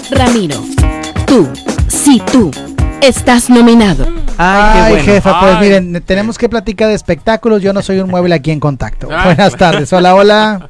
Ramiro, tú estás nominado. Ay, bueno. Jefa, pues miren, tenemos que platicar de espectáculos. Yo no soy un mueble aquí en contacto. Buenas tardes. Hola, hola.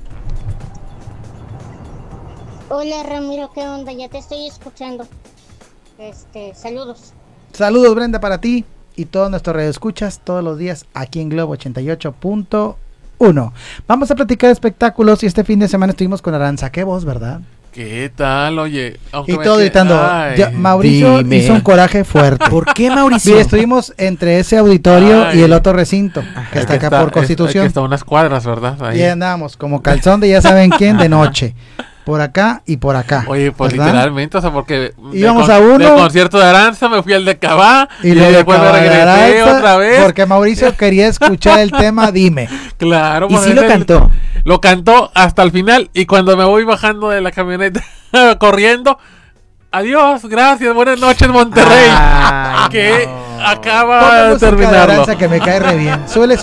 Hola Ramiro, ¿qué onda? Ya te estoy escuchando. Saludos. Saludos, Brenda, para ti y todos nuestros radioescuchas todos los días aquí en Globo 88.1. Vamos a platicar de espectáculos y este fin de semana estuvimos con Aranza. Qué voz, ¿verdad? ¿Qué tal? Oye, y todo gritando. Mauricio hizo un coraje fuerte. ¿Por qué, Mauricio? Mira, estuvimos entre ese auditorio y el otro recinto, que está acá por Constitución. Que está a unas cuadras, ¿verdad? Ahí. Y andábamos como calzón de ya saben quién de noche. Por acá y por acá. Oye, pues ¿verdad? Literalmente, o sea, porque íbamos a uno del concierto de Aranza, me fui al de Cabá y después me regresé Aranza, otra vez. Porque Mauricio quería escuchar el tema Dime. Claro. Y sí lo cantó. Lo cantó hasta el final y cuando me voy bajando de la camioneta corriendo, adiós, gracias, buenas noches Monterrey. Que no. Acaba de terminarlo. Aranza que me cae re bien. Suele.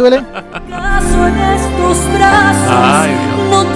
Ay, Dios.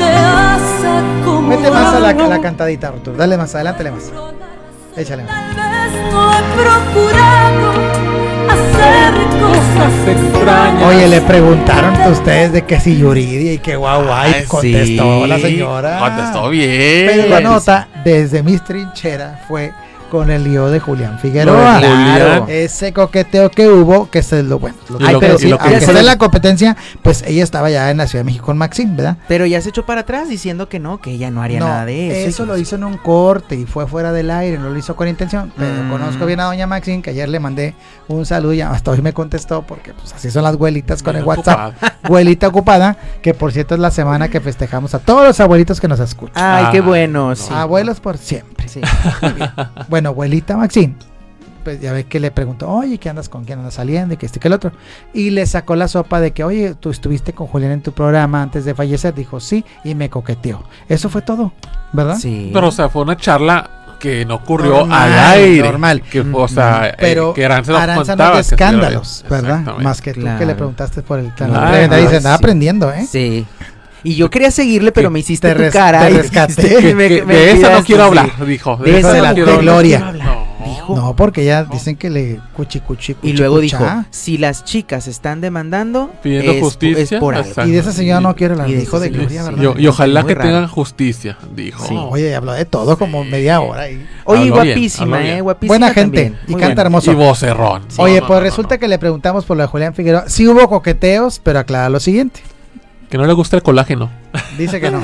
Mete más a la cantadita, Arturo. Dale más, adelántale más. Échale más. No he procurado hacer cosas extrañas. Oye, le preguntaron a ustedes de que si Yuridia y que guau, contestó la señora. Contestó bien. Pero la nota desde mis trincheras fue con el lío de Julián Figueroa. Claro. Ese coqueteo que hubo, que es lo bueno. Pero sí, aunque esté en la competencia, pues ella estaba ya en la Ciudad de México con Maxine, ¿verdad? Pero ya se echó para atrás diciendo que no, que ella no haría nada de eso. Eso lo hizo en un corte y fue fuera del aire, no lo hizo con intención. Pero conozco bien a doña Maxine, que ayer le mandé un saludo y hasta hoy me contestó, porque pues así son las abuelitas con el WhatsApp. Abuelita ocupada, que por cierto es la semana que festejamos a todos los abuelitos que nos escuchan. Ay, qué bueno, sí. Abuelos por siempre. Sí. Bueno, abuelita Maxine, pues ya ve que le preguntó, oye, ¿qué andas con quién andas saliendo? Y que que el otro. Y le sacó la sopa de que, oye, tú estuviste con Julián en tu programa antes de fallecer. Dijo, sí, y me coqueteó. Eso fue todo, ¿verdad? Sí. Pero, o sea, fue una charla que no ocurrió al aire. Normal. Que, o sea, pero que Aranza no de escándalos, ¿verdad? Más que tú que le preguntaste por el canal. Dice, andaba aprendiendo, ¿eh? Sí. Y yo quería seguirle, pero me hiciste tu cara. Te rescaté. De esa no quiero hablar, dijo. De esa la Gloria. Dijo. No, porque ya dicen que le cuchi. Y luego dijo, si las chicas están demandando, pidiendo justicia, es por algo. Y de esa señora no quiero hablar, dijo de Gloria, ¿verdad? Y ojalá que tengan justicia, dijo. Sí. Oye, habló de todo como media hora ahí. Oye, guapísima, guapísima. Buena gente también. y canta hermoso. Y vocerrón. Sí. Oye, pues resulta que le preguntamos por lo de Julián Figueroa. Sí hubo coqueteos, pero aclara lo siguiente. Que no le gusta el colágeno. Dice que no.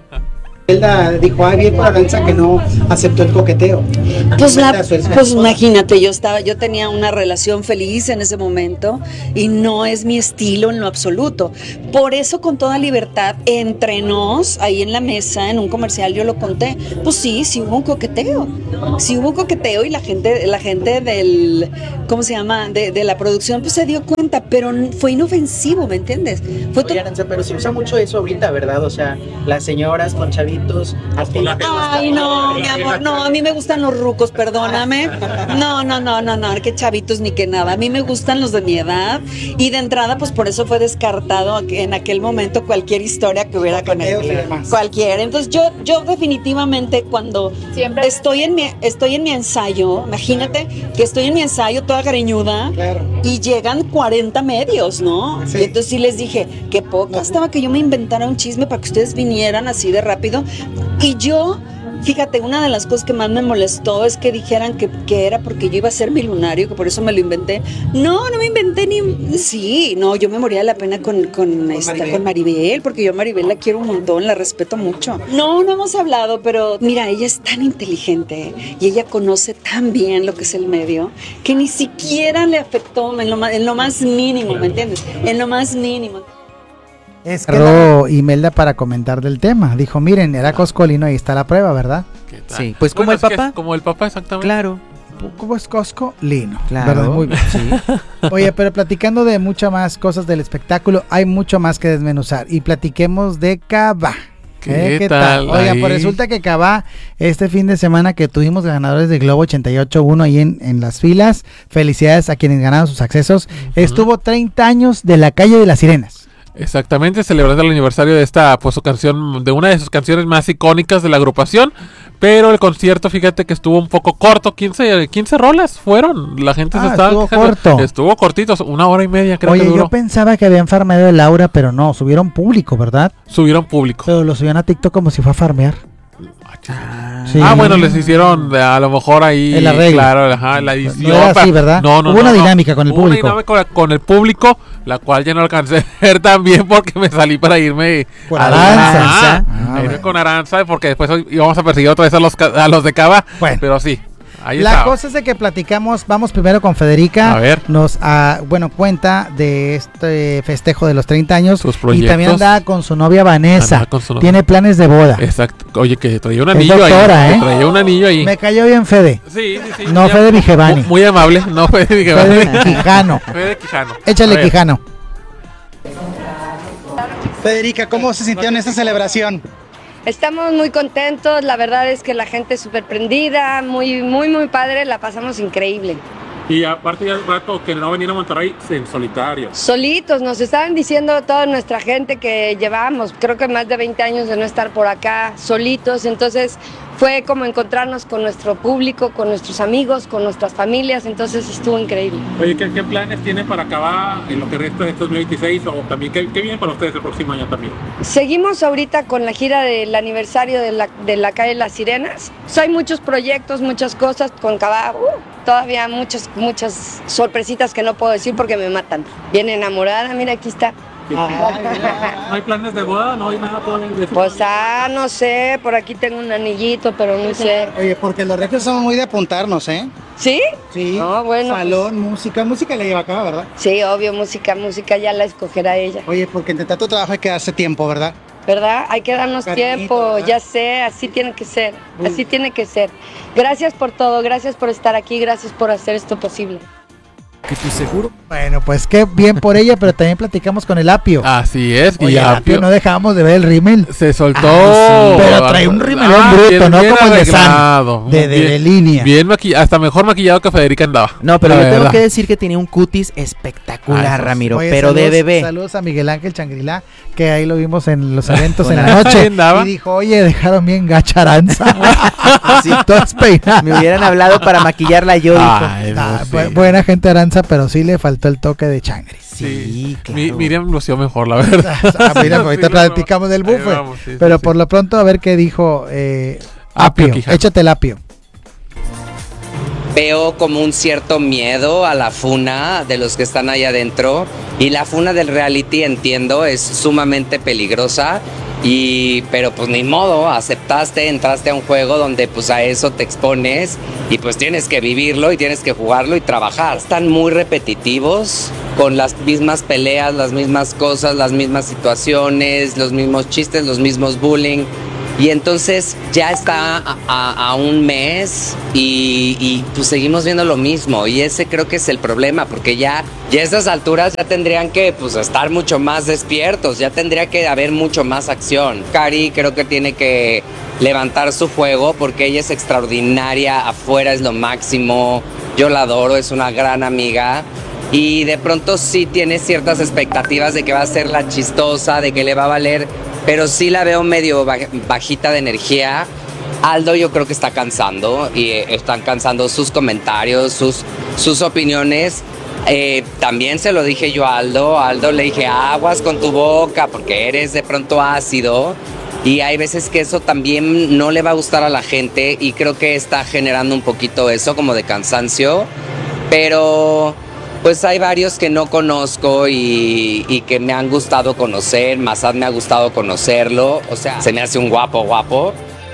Él dijo, bien por Aranza que no aceptó el coqueteo. Pues imagínate, yo tenía una relación feliz en ese momento y no es mi estilo en lo absoluto. Por eso con toda libertad, entre nos, ahí en la mesa, en un comercial, yo lo conté. Pues sí hubo un coqueteo. Sí hubo un coqueteo y la gente del, ¿cómo se llama? De la producción, pues se dio cuenta, pero fue inofensivo, ¿me entiendes? Oye, Aranza, pero se usa mucho eso ahorita, ¿verdad? O sea, las señoras con chavitos. Ay, no, mi amor, no, a mí me gustan los rucos, perdóname. No, que chavitos ni que nada. A mí me gustan los de mi edad y de entrada, pues por eso fue descartado en aquel momento cualquier historia que hubiera con él. Cualquiera. Entonces yo definitivamente cuando estoy en mi ensayo, imagínate que estoy en mi ensayo toda cariñuda y llegan 40 medios, ¿no? Sí. Y entonces sí les dije, qué poco estaba que yo me inventara un chisme para que ustedes vinieran así de rápido. Y yo, fíjate, una de las cosas que más me molestó es que dijeran que era porque yo iba a ser mi lunario, que por eso me lo inventé. No me inventé yo me moría de la pena con Maribel, porque yo a Maribel la quiero un montón, la respeto mucho. No hemos hablado, pero mira, ella es tan inteligente y ella conoce tan bien lo que es el medio, que ni siquiera le afectó en lo más mínimo, ¿me entiendes? En lo más mínimo. Es que Imelda para comentar del tema. Dijo, miren, era Coscolino, ahí está la prueba, ¿verdad? Sí, pues como el papá. Como el papá, exactamente. Claro. ¿Cómo es Coscolino? Claro. ¿Verdad? Muy bien. Sí. Oye, pero platicando de muchas más cosas del espectáculo, hay mucho más que desmenuzar. Y platiquemos de Cabá. ¿Qué tal? Oiga, pues resulta que Cabá, este fin de semana que tuvimos ganadores de Globo 88.1 ahí en las filas, felicidades a quienes ganaron sus accesos, estuvo 30 años de la calle de las Sirenas. Exactamente, celebrando el aniversario de esta, pues su canción, de una de sus canciones más icónicas de la agrupación. Pero el concierto, fíjate que estuvo un poco corto, 15 rolas fueron. La gente se estaba estuvo quejando. corto. Estuvo cortito, 1 hora y media creo Oye, que duró. yo pensaba que habían farmeado el Aura, pero no, subieron público, ¿verdad? Subieron público. Pero lo subían a TikTok como si fue a farmear. Sí. Bueno, les hicieron a lo mejor ahí, El arreglo. claro, ajá, la edición. No era así, ¿verdad? No, Hubo una dinámica con el Hubo una público. dinámica con el público, la cual ya no alcancé a ver también porque me salí para irme Por a Aranza. Irme Bueno. con Aranza porque después íbamos a perseguir otra vez a los de Cava. Bueno. Pero sí, ahí La estaba. cosa es de que platicamos, vamos primero con Federica. A ver. Nos, cuenta de este festejo de los 30 años. Sus Y proyectos. también andaba con su novia Vanessa. Andaba con su novia. Tiene planes de boda. Exacto. Oye, que traía un Es anillo doctora, ahí. ¿eh? Traía un anillo ahí. Me cayó bien Fede. Sí. No, muy Fede Vigevani. Muy amable, no Fede Vigevani. Fede Quijano. Fede Quijano. Échale A ver. Quijano. Federica, ¿cómo se sintió en esta celebración? Estamos muy contentos, la verdad es que la gente es súper prendida, muy padre, la pasamos increíble. Y aparte ya un rato que no venir a Monterrey en solitario. Solitos, nos estaban diciendo toda nuestra gente que llevábamos, creo que más de 20 años de no estar por acá, solitos, entonces fue como encontrarnos con nuestro público, con nuestros amigos, con nuestras familias, entonces estuvo increíble. Oye, ¿qué planes tienen para acabar en lo que resta de este 2026? O también, ¿qué viene para ustedes el próximo año también? Seguimos ahorita con la gira del aniversario de la calle Las Sirenas. Hay muchos proyectos, muchas cosas con Cabá. Todavía muchas sorpresitas que no puedo decir porque me matan. Bien enamorada, mira, aquí está. ¿No hay planes de boda? ¿No hay nada todavía? Pues no sé, por aquí tengo un anillito, pero no sé. Oye, porque los regios somos muy de apuntarnos, ¿eh? ¿Sí? Sí. No, bueno. Salón, música le lleva acá, ¿verdad? Sí, obvio, música ya la escogerá ella. Oye, porque intentar tu trabajo hay que darse tiempo, ¿verdad? ¿Verdad? Hay que darnos Cariñito, tiempo, ¿verdad? ya sé, así tiene que ser, así tiene que ser. Gracias por todo, gracias por estar aquí, gracias por hacer esto posible. Que tu seguro. Bueno, pues qué bien por ella, pero también platicamos con el Apio. Así es. Oye, y el Apio no dejábamos de ver el rímel. se soltó. Pero trae un rimelón bruto, no como el de San. De línea. Bien hasta mejor maquillado que Federica andaba. No, pero La yo tengo verdad. que decir que tenía un cutis espectacular, Ramiro, Oye, pero saludos, de bebé. Saludos a Miguel Ángel Changrilá, que ahí lo vimos en los eventos en la Bueno, noche. ahí andaba. Y dijo, oye, dejaron bien gacha Aranza. Sí. Todo despeinado. Me hubieran hablado para maquillarla yo, dijo. Ay, no, sí. Buena gente Aranza, pero sí le faltó el toque de Changri. Sí, claro. Miriam lució mejor, la verdad. Mira, ahorita Sí, platicamos del ahí buffet. vamos, sí, Pero sí, por sí. lo pronto, a ver qué dijo Apio Apio. Quijano. Échate el Apio. Veo como un cierto miedo a la funa de los que están ahí adentro, y la funa del reality, entiendo, es sumamente peligrosa, pero pues ni modo, aceptaste, entraste a un juego donde pues a eso te expones y pues tienes que vivirlo y tienes que jugarlo y trabajar. Están muy repetitivos, con las mismas peleas, las mismas cosas, las mismas situaciones, los mismos chistes, los mismos bullying. Y entonces ya está a un mes y pues seguimos viendo lo mismo, y ese creo que es el problema, porque ya a estas alturas ya tendrían que pues estar mucho más despiertos, ya tendría que haber mucho más acción. Cari creo que tiene que levantar su juego porque ella es extraordinaria, afuera es lo máximo, yo la adoro, es una gran amiga. Y de pronto sí tiene ciertas expectativas de que va a ser la chistosa, de que le va a valer, pero sí la veo medio bajita de energía. Aldo yo creo que está cansando, y están cansando sus comentarios, sus opiniones. También se lo dije yo a Aldo. Aldo le dije, aguas con tu boca porque eres de pronto ácido. Y hay veces que eso también no le va a gustar a la gente, y creo que está generando un poquito eso como de cansancio. Pero pues hay varios que no conozco y que me han gustado conocer. Massad me ha gustado conocerlo, o sea, se me hace un guapo.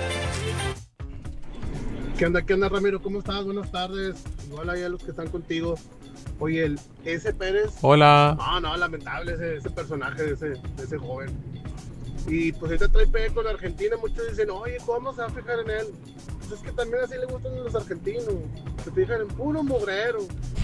¿Qué onda, Ramiro? ¿Cómo estás? Buenas tardes. Igual ahí a los que están contigo. Oye, ese Pérez... Hola. No, lamentable ese personaje de ese joven. Y pues ahorita trae pegue con Argentina. Muchos dicen, oye, ¿cómo se va a fijar en él? Pues es que también así le gustan los argentinos. Se fijan en puro mugrero.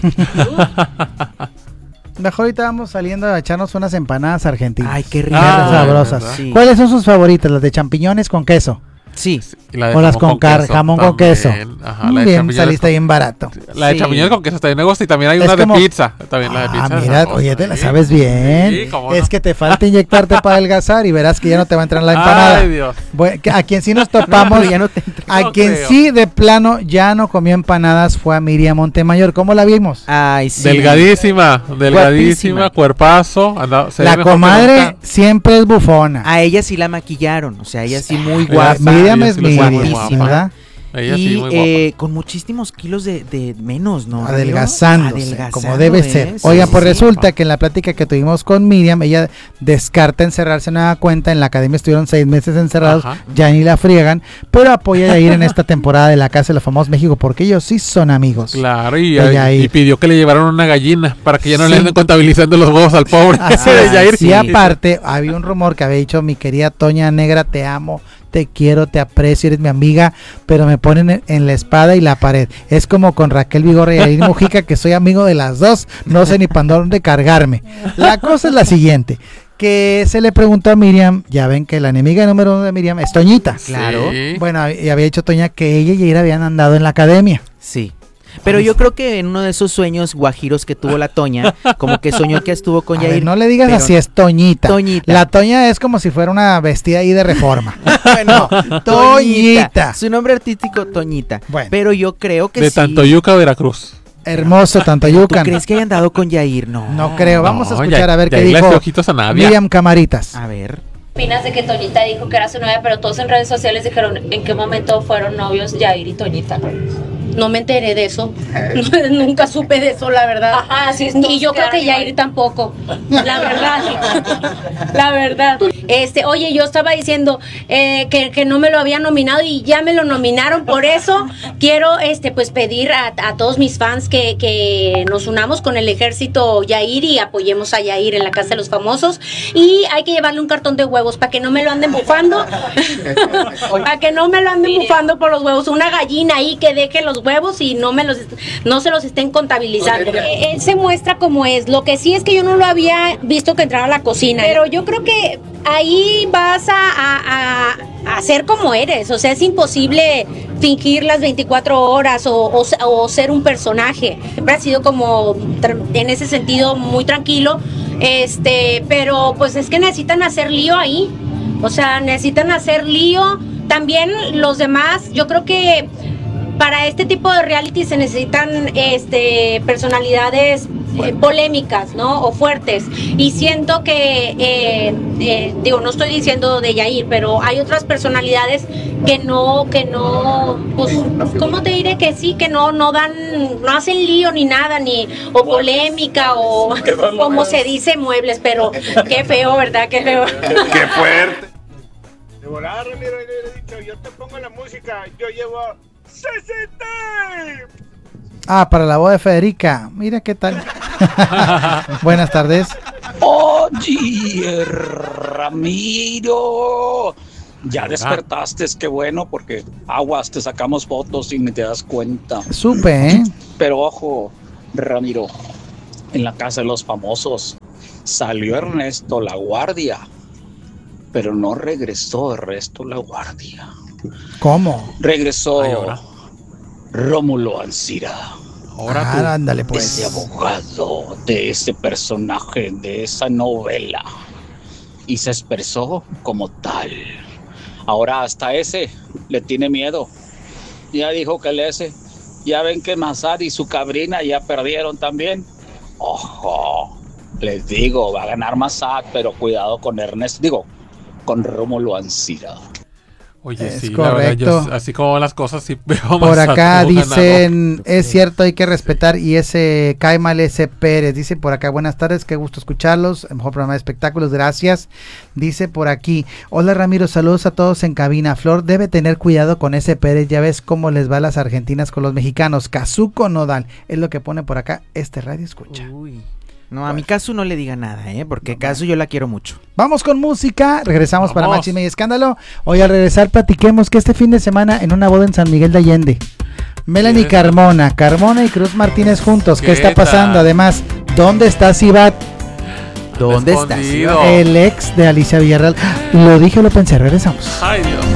Mejor ahorita vamos saliendo a echarnos unas empanadas argentinas. Ay, qué rico. Sabrosas. Sí. ¿Cuáles son sus favoritas? ¿Las de champiñones con queso? Sí. Y la de O las jamón con queso jamón con queso. también. Ajá, Muy la de bien, champiñones saliste bien barato. La de Sí. champiñones con queso también me gusta. Y también hay Es una como- de pizza. También la de pizza. Mira, oye, te la sabes bien. Sí, cómo Es no. que te falta inyectarte para adelgazar y verás que ya no te va a entrar la empanada. Ay, Dios. Bueno, a quien sí nos topamos, pero ya no te entra. a No quien creo. sí de plano ya no comió empanadas fue a Miriam Montemayor. ¿Cómo la vimos? Ay, sí. Delgadísima, Guapísima. cuerpazo. Se ve La mejor que comadre nunca. siempre es bufona. A ella sí la maquillaron, o sea, ella sí muy Ella- guapa. Miriam ella es sí lo sabe, muy Miriam, guapa. ¿verdad? Ella sí, Y muy guapa. con muchísimos kilos de menos, ¿no? Ramiro? Adelgazándose, Adelgazando, como debe ser. Sí, Oigan, pues sí. resulta que en la plática que tuvimos con Miriam, ella descarta encerrarse en nueva cuenta. En la academia estuvieron 6 meses encerrados, Ajá. ya ni la friegan, pero apoya a Yair en esta temporada de la Casa de los Famosos México, porque ellos sí son amigos. Claro, de Yair. y pidió que le llevaran una gallina para que ya no Sí. le anden contabilizando los huevos al pobre Así de es. Yair. Y aparte, había un rumor que había dicho: mi querida Toña Negra, te amo, te quiero, te aprecio, eres mi amiga, pero me ponen en la espada y la pared. Es como con Raquel Vigorra y Yair Mujica, que soy amigo de las dos, no sé ni para dónde cargarme. La cosa es la siguiente, que se le preguntó a Miriam, ya ven que la enemiga número 1 de Miriam es Toñita. Claro. Sí. Bueno, y había dicho Toña que ella y Yair habían andado en la academia. Sí. Pero yo creo que en uno de esos sueños guajiros que tuvo la Toña, como que soñó que estuvo con A ver, Yair. no le digas pero- así, es Toñita. Toñita. La Toña es como si fuera una vestida ahí de Reforma. Bueno, Toñita. Su nombre artístico, Toñita. Bueno. Pero yo creo que De sí. Tantoyuca, Veracruz. Hermoso, ¿Tú Tantoyucan. crees que hayan dado con Yair? No. No creo. Vamos a No, escuchar a ver qué Yair le dijo hace ojitos a Nadia. Miriam Camaritas. A ver. ¿Opinas de que Toñita dijo que era su novia, pero todos en redes sociales dijeron en qué momento fueron novios Yair y Toñita? No me enteré de eso. Nunca supe de eso, la verdad. Ajá, sí, Y yo creo que Yair tampoco. La verdad. La verdad. Oye, yo estaba diciendo que no me lo había nominado y ya me lo nominaron. Por eso quiero pues pedir a todos mis fans que nos unamos con el ejército Yair y apoyemos a Yair en la Casa de los Famosos. Y hay que llevarle un cartón de huevos para que no me lo anden bufando. Para que no me lo anden bufando por los huevos. Una gallina ahí que deje los huevos y no se los estén contabilizando. Él se muestra como es. Lo que sí es que yo no lo había visto que entrara a la cocina. Pero yo creo que ahí vas a ser como eres. O sea, es imposible fingir las 24 horas o ser un personaje. Siempre ha sido como en ese sentido muy tranquilo. Pero pues es que necesitan hacer lío ahí. O sea, necesitan hacer lío. También los demás, yo creo que para este tipo de reality se necesitan personalidades polémicas, ¿no? O fuertes. Y siento que, no estoy diciendo de Yair, pero hay otras personalidades que no, pues, ¿cómo te diré? Que sí, que no hacen lío ni nada, o polémica, o como se dice, muebles, pero qué feo, ¿verdad? Qué feo. ¡Qué fuerte! De volar, Ramiro, le he dicho, yo te pongo la música, yo llevo 60. Ah, para la boda de Federica. Mira qué tal. Buenas tardes. Oye, Ramiro. Ya despertaste, qué bueno, porque aguas, te sacamos fotos y ni te das cuenta. Supe, ¿eh? Pero ojo, Ramiro, en la Casa de los Famosos salió Ernesto La Guardia, pero no regresó Ernesto La Guardia. ¿Cómo? Regresó Rómulo Ancira. Ahora ándale pues. Ese abogado de ese personaje, de esa novela. Y se expresó como tal. Ahora hasta ese le tiene miedo. Ya dijo que ya ven que Mazar y su cabrina ya perdieron también. Ojo, les digo, va a ganar Mazar, pero cuidado con con Rómulo Ancira. Oye, Es sí, correcto. la verdad, yo, así como van las cosas, sí veo Por Mazar acá como dicen, es cierto, hay que respetar, y ese cae mal ese Pérez, dice por acá, buenas tardes, qué gusto escucharlos, el mejor programa de espectáculos, gracias. Dice por aquí, hola Ramiro, saludos a todos en cabina. Flor debe tener cuidado con ese Pérez, ya ves cómo les va a las argentinas con los mexicanos. Kazuko Nodal, es lo que pone por acá radio escucha. Uy. No, a mi Casu no le diga nada, porque Casu yo la quiero mucho. Vamos con música, regresamos para Vamos. Máxima y Escándalo. Hoy al regresar platiquemos que este fin de semana en una boda en San Miguel de Allende, Melanie Carmona y Cruz Martínez juntos, ¿qué está pasando? Además, ¿dónde está Sibat? ¿Dónde está Sibat? El ex de Alicia Villarreal. Lo dije, lo pensé, regresamos. Ay, Dios.